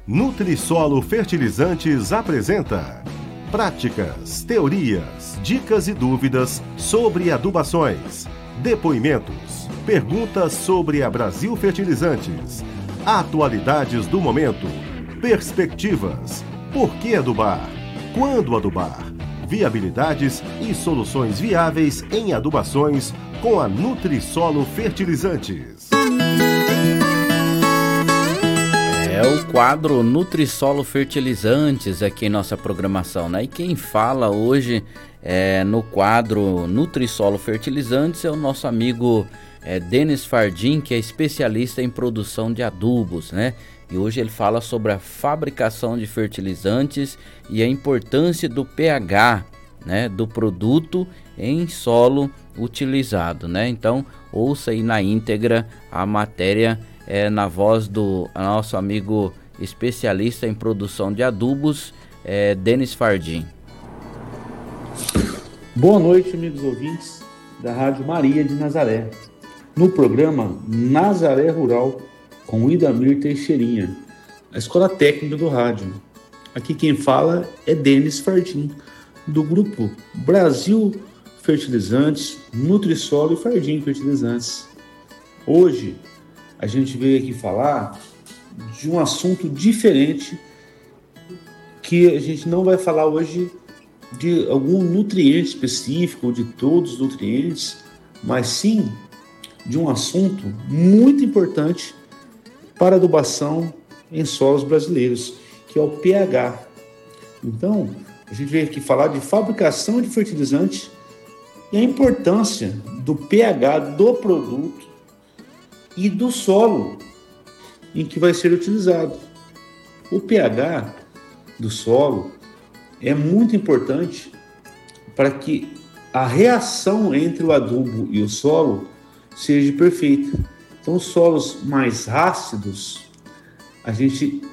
Nutrisolo Fertilizantes apresenta práticas, teorias, dicas e dúvidas sobre adubações, depoimentos, perguntas sobre a Brasil Fertilizantes, atualidades do momento, perspectivas, por que adubar, quando adubar, viabilidades e soluções viáveis em adubações com a Nutrisolo Fertilizantes. É o quadro Nutrisolo Fertilizantes aqui em nossa programação, né? E quem fala hoje no quadro Nutrisolo Fertilizantes é o nosso amigo Denis Fardim, que é especialista em produção de adubos, né? E hoje ele fala sobre a fabricação de fertilizantes e a importância do pH, né, do produto em solo utilizado, né? Então, ouça aí na íntegra a matéria na voz do nosso amigo especialista em produção de adubos, Denis Fardim. Boa noite, amigos ouvintes da Rádio Maria de Nazaré. No programa Nazaré Rural, com Idamir Teixeirinha, a escola técnica do rádio. Aqui quem fala é Denis Fardim, do grupo Brasil Fertilizantes, Nutrisolo e Fardim Fertilizantes. Hoje a gente veio aqui falar de um assunto diferente, que a gente não vai falar hoje de algum nutriente específico ou de todos os nutrientes, mas sim de um assunto muito importante para a adubação em solos brasileiros, que é o pH. Então, a gente veio aqui falar de fabricação de fertilizante e a importância do pH do produto e do solo em que vai ser utilizado. O pH do solo é muito importante para que a reação entre o adubo e o solo seja perfeita. Então, os solos mais ácidos, a gente